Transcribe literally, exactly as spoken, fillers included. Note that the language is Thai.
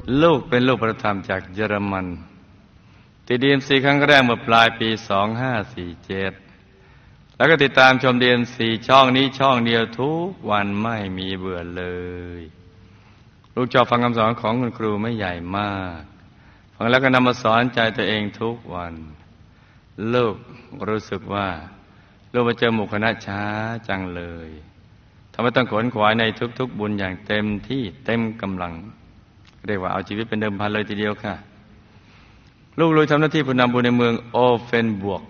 ลูกเป็นลูกประธรรมจากเยอรมันติดดีเอ็มซีครั้งแรกเมื่อปลายปีสองห้าสี่เจ็ดแล้วก็ติดตามชมดีเอ็มซีช่องนี้ช่องเดียวทุกวันไม่มีเบื่อเลยลูกชอบฟังคำสอนของคุณครูไม่ใหญ่มากฟังแล้วก็นำมาสอนใจตัวเองทุกวันลูกรู้สึกว่าลูกมาเจอหมู่คณะช้าจังเลยทำให้ต้องขวนขวายในทุกๆบุญอย่างเต็มที่เต็มกำลังเรียกว่าเอาชีวิตเป็นเดิมพันเลยทีเดียวค่ะลูกลุยทำหน้าที่ผู้นำบุญในเมืองโอเฟนบวก